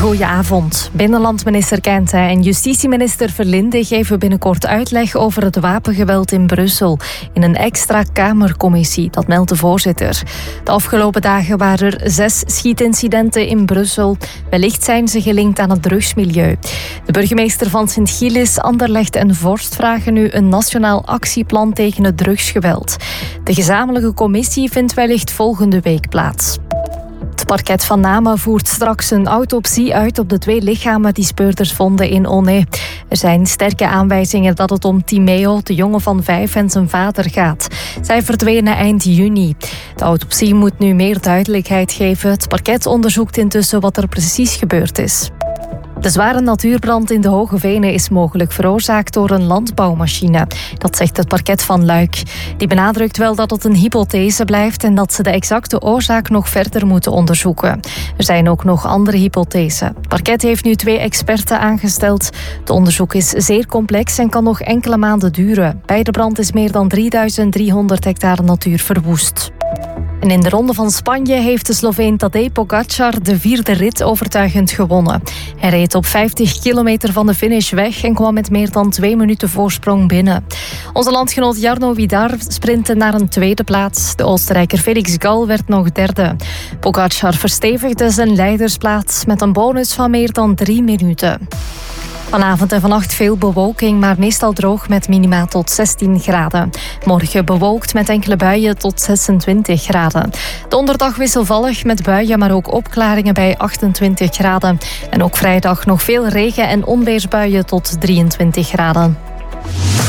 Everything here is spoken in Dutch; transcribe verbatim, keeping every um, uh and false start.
Goedenavond. Binnenlandminister Kente en justitieminister Verlinde geven binnenkort uitleg over het wapengeweld in Brussel in een extra Kamercommissie, dat meldt de voorzitter. De afgelopen dagen waren er zes schietincidenten in Brussel. Wellicht zijn ze gelinkt aan het drugsmilieu. De burgemeester van Sint-Gilles, Anderlecht en Vorst vragen nu een nationaal actieplan tegen het drugsgeweld. De gezamenlijke commissie vindt wellicht volgende week plaats. Het parket van Namen voert straks een autopsie uit op de twee lichamen die speurders vonden in Onne. Er zijn sterke aanwijzingen dat het om Timeo, de jongen van vijf, en zijn vader gaat. Zij verdwenen eind juni. De autopsie moet nu meer duidelijkheid geven. Het parket onderzoekt intussen wat er precies gebeurd is. De zware natuurbrand in de Hoge Venen is mogelijk veroorzaakt door een landbouwmachine. Dat zegt het parket van Luik. Die benadrukt wel dat het een hypothese blijft en dat ze de exacte oorzaak nog verder moeten onderzoeken. Er zijn ook nog andere hypothesen. Het parket heeft nu twee experten aangesteld. Het onderzoek is zeer complex en kan nog enkele maanden duren. Bij de brand is meer dan drieduizend driehonderd hectare natuur verwoest. En in de Ronde van Spanje heeft de Sloveen Tadej Pogačar de vierde rit overtuigend gewonnen. Hij reed op vijftig kilometer van de finish weg en kwam met meer dan twee minuten voorsprong binnen. Onze landgenoot Jarno Vidar sprintte naar een tweede plaats. De Oostenrijker Felix Gall werd nog derde. Pogačar verstevigde zijn leidersplaats met een bonus van meer dan drie minuten. Vanavond en vannacht veel bewolking, maar meestal droog met minima tot zestien graden. Morgen bewolkt met enkele buien tot zesentwintig graden. Donderdag wisselvallig met buien, maar ook opklaringen bij achtentwintig graden. En ook vrijdag nog veel regen- en onweersbuien tot drieëntwintig graden.